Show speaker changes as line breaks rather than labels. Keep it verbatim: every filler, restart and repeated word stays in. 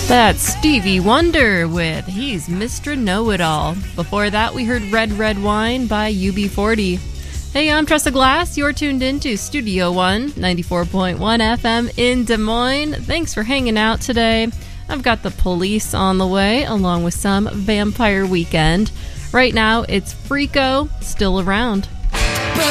That's Stevie Wonder with He's Mister Know-It-All. Before that, we heard Red Red Wine by U B forty. Hey, I'm Tressa Glass. You're tuned into Studio One, ninety-four point one F M in Des Moines. Thanks for hanging out today. I've got the Police on the way, along with some Vampire Weekend. Right now, it's Freako, Still Around.